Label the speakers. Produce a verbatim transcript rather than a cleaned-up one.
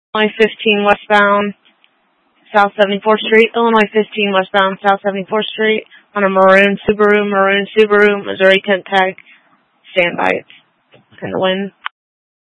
Speaker 1: Illinois fifteen westbound, South seventy-fourth Street. Illinois fifteen westbound, South seventy-fourth Street on a maroon Subaru, maroon Subaru, Missouri tent tag. Stand by. It's in the wind.